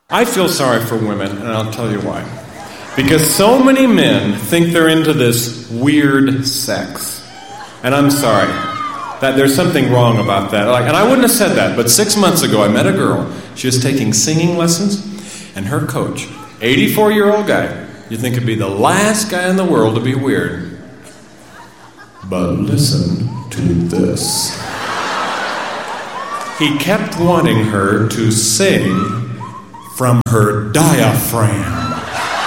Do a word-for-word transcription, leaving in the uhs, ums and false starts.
I feel sorry for women, and I'll tell you why. Because so many men think they're into this weird sex. And I'm sorry. That there's something wrong about that. Like, and I wouldn't have said that, but six months ago I met a girl. She was taking singing lessons, and her coach, eighty-four-year-old guy, you'd think it'd be the last guy in the world to be weird. But listen to this. He kept wanting her to sing from her diaphragm.